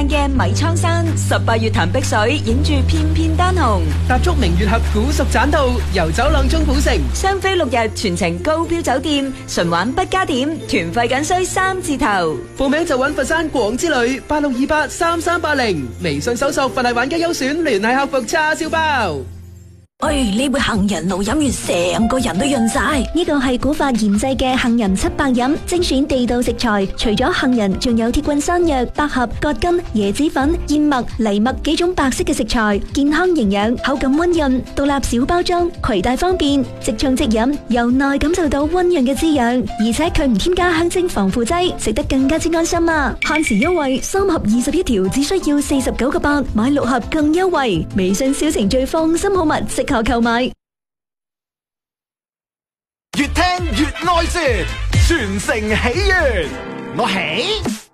靚嘅米倉山，18月潭碧水，影住片片丹紅。 踏足明月峽古蜀棧道，遊走阆中古城， 雙飛6日，全程高標酒店，純玩不加點，團費僅需3字頭。 報名就揾佛山廣之旅86283380，微信搜索佛系玩家優選聯繫客服叉燒包。 呢杯杏仁露飲完成個人都潤晒。 呢個係古法研製嘅杏仁700飲，精選地道食材，除咗杏仁，仲有鐵棍山藥、百合、葛根、椰子粉、燕麥、藜麥幾種白色嘅食材，健康營養，口感溫潤，獨立小包裝，攜帶方便，即沖即飲，由內感受到溫潤嘅滋養，而且佢唔添加香精防腐劑，食得更加之安心啊！限時優惠，3盒21條，只需要49個8，買6盒更優惠。微信小程序放心好物，適合購買。 越聽越愛舌，全城喜悅，我喜。